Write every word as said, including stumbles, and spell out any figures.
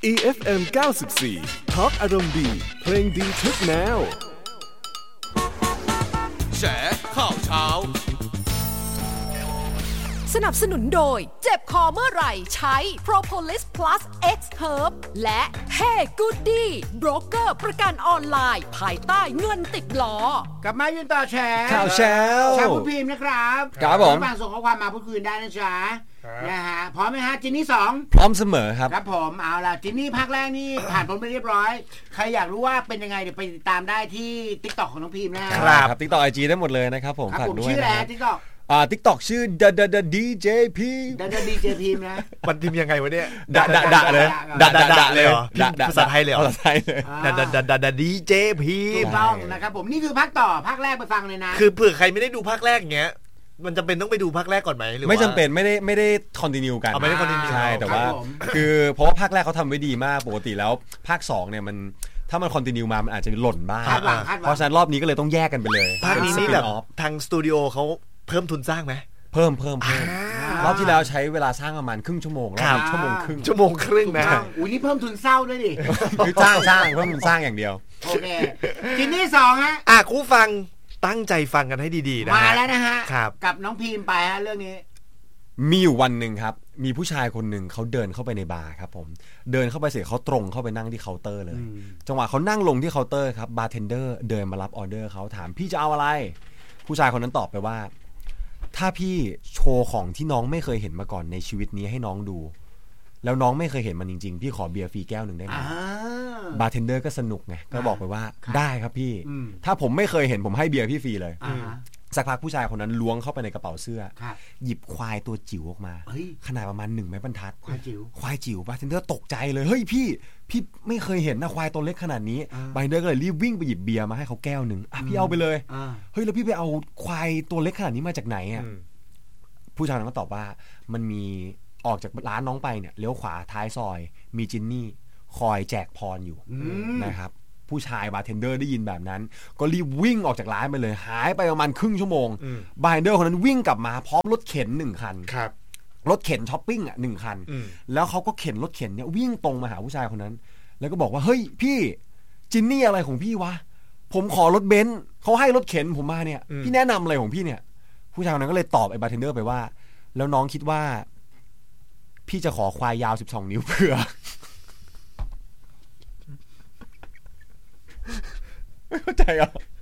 อี เอฟ เอ็ม เก้าสิบสี่ Talk อารมณ์ดีเพลงดีทุกแนวแฉข่าวเช้าสนับสนุนโดยเจ็บคอเมื่อไหร่ใช้ Propolis Plus X Herb และ Hey Goody โบรกเกอร์ประกันออนไลน์ภายใต้เงินติดล้อกลับมายืนต่อแชร์ข่าวเช้าชาวผู้พิมพ์นะครับครับผมฟังส่งข้อความมาพูดคุยได้นะจ๊ะนะฮะพร้อมไหมฮะจินนี่สองพร้อมเสมอครับครับผมเอาล่ะจินนี่ภาคแรกนี่ผ่านพ้นไปเรียบร้อยใครอยากรู้ว่าเป็นยังไงเดี๋ยวไปติดตามได้ที่ TikTok ของน้องพิมพ์นะครับ TikTok ไอ จี ได้หมดเลยนะครับผมฝากด้วยชื่ออะไร TikTok อ่า TikTok ชื่อ the the the ดี เจ พี the the ดี เจ พีนะมันพิมพ์ยังไงวะเนี่ยดะดะดะเลยดะดะดะเลยเหรอภาษาไทยเลยเหรอภาษาไทยเลยดะดะดะดะ ดี เจ พีถูกต้องนะครับผมนี่คือภาคต่อภาคแรกไปฟังเลยนะคือเผื่อใครไม่ได้ดูภาคแรกเงี้ยมันจำเป็นต้องไปดูภาคแรกก่อนไหมหรือว่าไม่จำเป็นไม่ได้ไม่ได้คอนติเนียกันไม่ได้คอนติเนียใช่แต่ว่าคือเพราะว่าภาคแรกเขาทำไว้ดีมากปกติแล้วภาคสองเนี่ยมันถ้ามันคอนติเนียมามันอาจจะหล่นบ้างเพราะฉะนั้นรอบนี้ก็เลยต้องแยกกันไปเลยภาคนี้นี่แบบทางสตูดิโอเขาเพิ่มทุนสร้างไหมเพิ่มเพิ่มเพิ่มรอบที่แล้วใช้เวลาสร้างประมาณครึ่งชั่วโมงรอบนี้ชั่วโมงครึ่งชั่วโมงครึ่งนะอุ้ยนี่เพิ่มทุนเศร้าด้วยดิคือสร้างสร้างเพิ่มทุนสร้างอย่างเดียวโอเคจินนี่สองฮะอ่ะคู่ฟังตั้งใจฟังกันให้ดีๆนะมาแล้วนะฮะครับกับน้องพีมไปฮะเรื่องนี้มีอยู่วันหนึ่งครับมีผู้ชายคนหนึ่งเขาเดินเข้าไปในบาร์ครับผมเดินเข้าไปเสร็จเขาตรงเข้าไปนั่งที่เคาน์เตอร์เลยจังหวะเขานั่งลงที่เคาน์เตอร์ครับบาร์เทนเดอร์เดินมารับออเดอร์เขาถามพี่จะเอาอะไรผู้ชายคนนั้นตอบไปว่าถ้าพี่โชว์ของที่น้องไม่เคยเห็นมาก่อนในชีวิตนี้ให้น้องดูแล้วน้องไม่เคยเห็นมันจริงๆพี่ขอเบียร์ฟรีแก้วหนึ่งได้ไหมบาร์เทนเดอร์ก็สนุกไงก็บอกไปว่าได้ครับพี่ถ้าผมไม่เคยเห็นผมให้เบียร์พี่ฟรีเลยสักพักผู้ชายคนนั้นล้วงเข้าไปในกระเป๋าเสื้อหยิบควายตัวจิ๋วออกมาขนาดประมาณหนึ่งไม้บรรทัดควายจิ๋วควายจิ๋วบาร์เทนเดอร์ตกใจเลยเฮ้ยพี่พี่ไม่เคยเห็นนะควายตัวเล็กขนาดนี้บาร์เทนเดอร์ก็เลยรีบวิ่งไปหยิบเบียร์มาให้เขาแก้วหนึ่งอ่ะพี่เอาไปเลยเฮ้ยแล้วพี่ไปเอาควายตัวเล็กขนาดนี้มาจากไหนอ่ะผู้ชายนั้นก็ตอบว่ามันมีออกจากร้านน้องไปเนี่ยเลี้ยวขวาท้ายซอยมีจินนี่คอยแจกพรอยู่นะครับผู้ชายบาร์เทนเดอร์ได้ยินแบบนั้นก็รีบวิ่งออกจากร้านไปเลยหายไปประมาณครึ่งชั่วโมงบาร์เทนเดอร์คนนั้นวิ่งกลับมาพร้อมรถเข็นหนึ่งคันรถเข็นช้อปปิ้งอ่ะหนึ่งคันแล้วเขาก็เข็นรถเข็นเนี่ยวิ่งตรงมาหาผู้ชายคนนั้นแล้วก็บอกว่าเฮ้ยพี่จินนี่อะไรของพี่วะผมขอรถเบนซ์เขาให้รถเข็นผมมาเนี่ยพี่แนะนำอะไรของพี่เนี่ยผู้ชายคนนั้นก็เลยตอบไอ้บาร์เทนเดอร์ไปว่าแล้วน้องคิดว่าพี่จะขอควายยาวสิบสองนิ้วเพื่อไม่เข้าใจอ่ะ